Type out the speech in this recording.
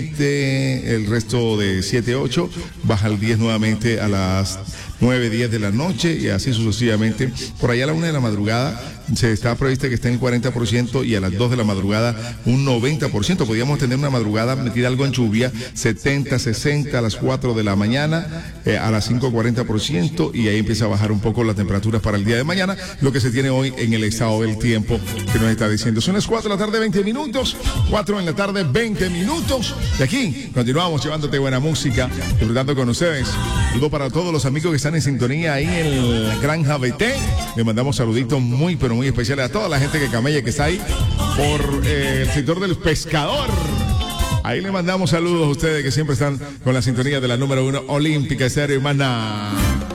el resto de 7, 8, baja al 10 nuevamente a las 9, 10 de la noche y así sucesivamente. Por allá a la 1 de la madrugada se está prevista que esté en 40% y a las 2 de la madrugada un 90%. Podríamos tener una madrugada metida algo en lluvia, 70, 60 a las 4 de la mañana, a las 5, 40% y ahí empieza a bajar un poco las temperaturas para el día de mañana, lo que se tiene hoy en el estado del tiempo que nos está diciendo. Son las 4 de la tarde, 20 minutos, 4 en la tarde, 20 minutos. De aquí continuamos llevándote buena música, disfrutando con ustedes. Saludo para todos los amigos que están en sintonía ahí en la Granja BT. Le mandamos saluditos muy, pero muy especiales a toda la gente que camella, que está ahí por el sector del pescador. Ahí le mandamos saludos a ustedes que siempre están con la sintonía de la número 1 Olímpica Estéreo, hermana.